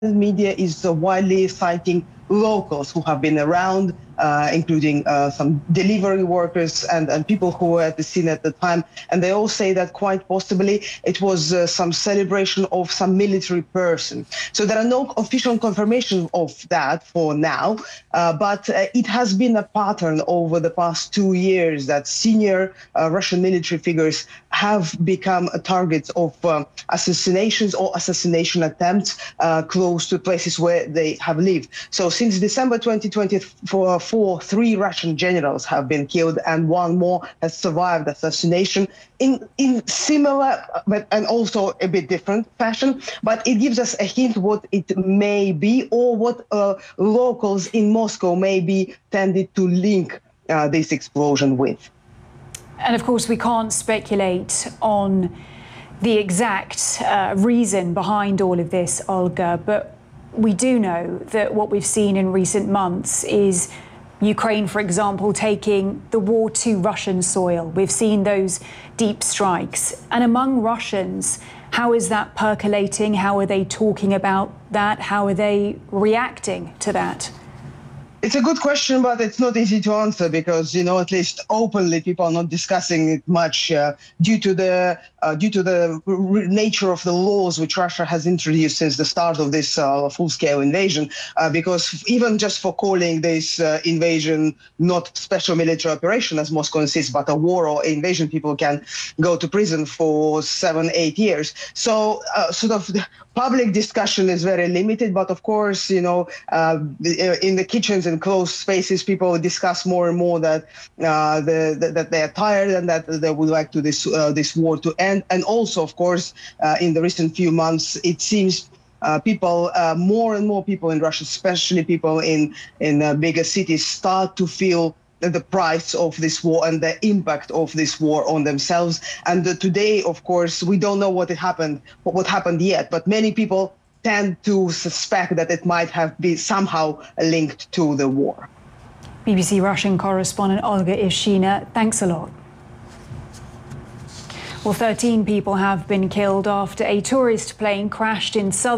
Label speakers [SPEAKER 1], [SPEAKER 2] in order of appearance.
[SPEAKER 1] media is widely citing locals who have been around, including some delivery workers and people who were at the scene at the time. And they all say that quite possibly it was some celebration of some military person. So there are no official confirmation of that for now, but it has been a pattern over the past 2 years that senior Russian military figures have become targets of assassinations or assassination attempts close to places where they have lived. So since December 2024, 3 Russian generals have been killed and 1 more has survived assassination in similar but and also a bit different fashion. But it gives us a hint what it may be, or what locals in Moscow may be tended to link this explosion with.
[SPEAKER 2] And of course, we can't speculate on the exact reason behind all of this, Olga, but we do know that what we've seen in recent months is Ukraine, for example, taking the war to Russian soil. We've seen those deep strikes. And among Russians, how is that percolating? How are they talking about that? How are they reacting to that?
[SPEAKER 1] It's a good question, but it's not easy to answer because, at least openly, people are not discussing it much due to the nature of the laws which Russia has introduced since the start of this full-scale invasion. Because even just for calling this invasion not special military operation, as Moscow insists, but a war or invasion, people can go to prison for 7-8 years. So sort of the public discussion is very limited, but of course, in the kitchens and closed spaces, people discuss more and more that that they are tired and that they would like to this war to end. And also, of course, in the recent few months, it seems more and more people in Russia, especially people in bigger cities, start to feel the price of this war and the impact of this war on themselves. And today, of course, we don't know what happened yet, but many people tend to suspect that it might have been somehow linked to the war.
[SPEAKER 2] BBC Russian correspondent Olga Ivshina, thanks a lot. Well, 13 people have been killed after a tourist plane crashed in southern